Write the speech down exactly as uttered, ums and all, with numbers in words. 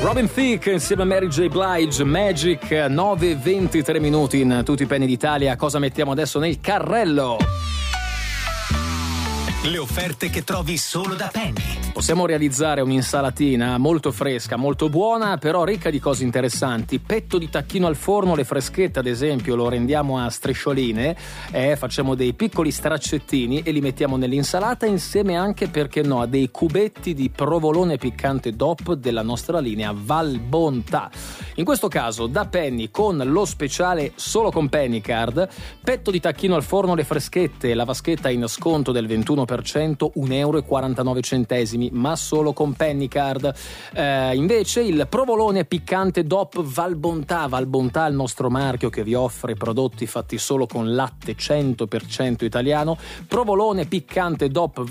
Robin Thicke insieme a Mary J. Blige, Magic, nove e ventitré minuti in tutti i penny d'Italia. Cosa mettiamo adesso nel carrello? Le offerte che trovi solo da Penny. Possiamo realizzare un'insalatina molto fresca, molto buona, però ricca di cose interessanti. Petto di tacchino al forno, le freschette ad esempio lo rendiamo a striscioline, eh, facciamo dei piccoli straccettini e li mettiamo nell'insalata insieme anche, perché no, a dei cubetti di provolone piccante D O P della nostra linea Val Bontà. In questo caso da Penny, con lo speciale solo con Penny Card, petto di tacchino al forno, le freschette, la vaschetta in sconto del ventuno per cento, un euro e quarantanove centesimi, ma solo con Penny Card. Eh, invece il provolone piccante D O P Val Bontà, Val Bontà il nostro marchio che vi offre prodotti fatti solo con latte cento per cento italiano. Provolone piccante D O P